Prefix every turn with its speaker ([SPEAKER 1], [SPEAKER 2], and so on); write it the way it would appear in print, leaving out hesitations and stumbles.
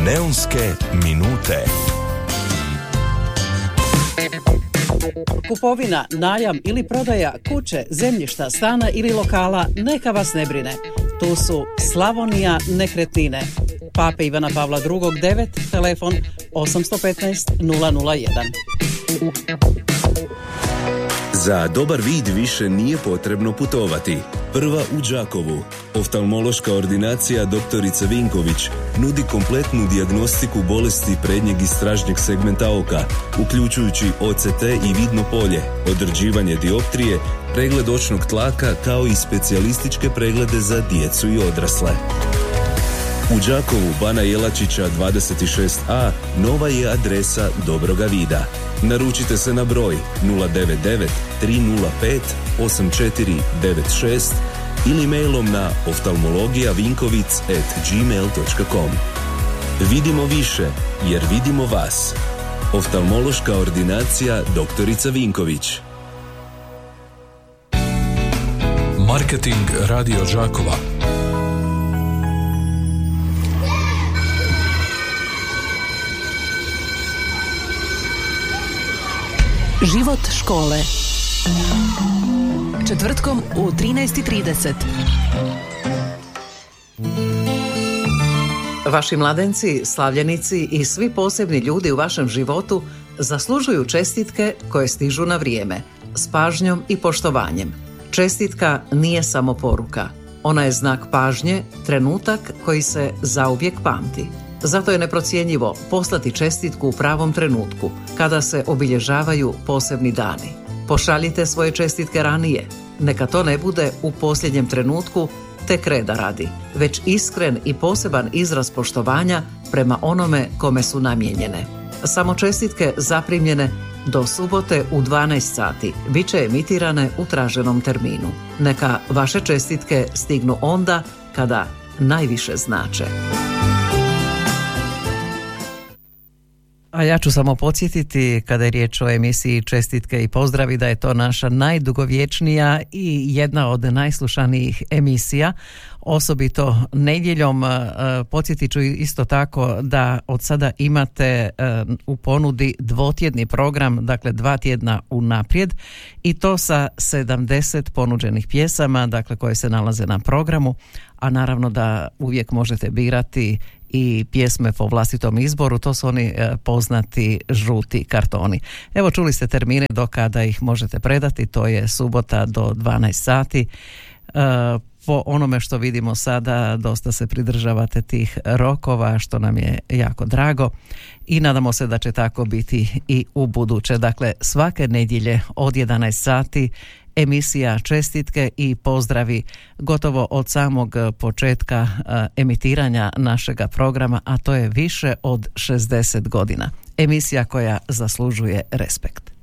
[SPEAKER 1] Neonske minute.
[SPEAKER 2] Kupovina, najam ili prodaja kuće, zemljišta, stana ili lokala neka vas ne brine. Tu su Slavonija nekretnine. Pape Ivana Pavla II 9, telefon 815 001.
[SPEAKER 3] Za dobar vid više nije potrebno putovati. Prva u Đakovu. Oftalmološka ordinacija doktorica Vinković nudi kompletnu dijagnostiku bolesti prednjeg i stražnjeg segmenta oka, uključujući OCT i vidno polje, određivanje dioptrije, pregled očnog tlaka kao i specijalističke preglede za djecu i odrasle. U Đakovu Bana Jelačića 26a nova je adresa dobroga vida. Naručite se na broj 099 305 8496 ili mailom na oftalmologijavinkovic@gmail.com. Vidimo više jer vidimo vas. Oftalmološka ordinacija doktorica Vinković.
[SPEAKER 4] Marketing Radio Đakova.
[SPEAKER 5] Život škole. Četvrtkom u 13:30.
[SPEAKER 2] Vaši mladenci, slavljenici i svi posebni ljudi u vašem životu zaslužuju čestitke koje stižu na vrijeme, s pažnjom i poštovanjem. Čestitka nije samo poruka. Ona je znak pažnje, trenutak koji se zauvijek pamti. Zato je neprocjenjivo poslati čestitku u pravom trenutku, kada se obilježavaju posebni dani. Pošaljite svoje čestitke ranije. Neka to ne bude u posljednjem trenutku, tek reda radi, već iskren i poseban izraz poštovanja prema onome kome su namijenjene. Samo čestitke zaprimljene do subote u 12 sati bit će emitirane u traženom terminu. Neka vaše čestitke stignu onda kada najviše znače. A ja ću samo podsjetiti, kada je riječ o emisiji Čestitke i pozdravi, da je to naša najdugovječnija i jedna od najslušanijih emisija, osobito nedjeljom. Podsjetit ću isto tako da od sada imate u ponudi dvotjedni program, dakle 2 tjedna unaprijed, i to sa 70 ponuđenih pjesama, dakle koje se nalaze na programu, a naravno da uvijek možete birati i pjesme po vlastitom izboru, to su oni poznati žuti kartoni. Evo, čuli ste termine do kada ih možete predati, to je subota do 12 sati. Po onome što vidimo sada, dosta se pridržavate tih rokova, što nam je jako drago i nadamo se da će tako biti i u buduće. Dakle, svake nedjelje od 11 sati emisija Čestitke i pozdravi, gotovo od samog početka emitiranja našega programa, a to je više od 60 godina. Emisija koja zaslužuje respekt.